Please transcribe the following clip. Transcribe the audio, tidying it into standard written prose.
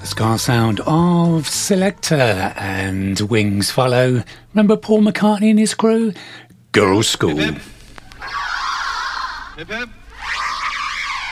Scar sound of Selector and Wings follow. Remember Paul McCartney and his crew? Girls' School. Hip, hip. Hip, hip.